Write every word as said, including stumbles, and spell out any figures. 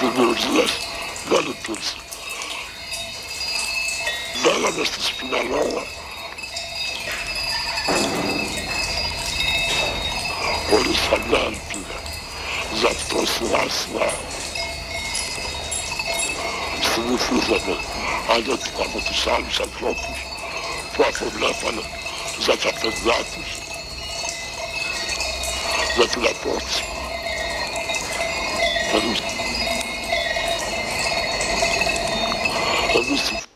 δημιουργίας δεν υπήρξε. Βάλαμε στη σπιναλόγα χωρίς καμιά ελπίδα. Γι' αυτό σιγά σιγά συνηθίζαμε ανέτοιμα με τους άλλους ανθρώπους που αποβλέπανε για τα παιδιά τους, για την απόψη. Εμείς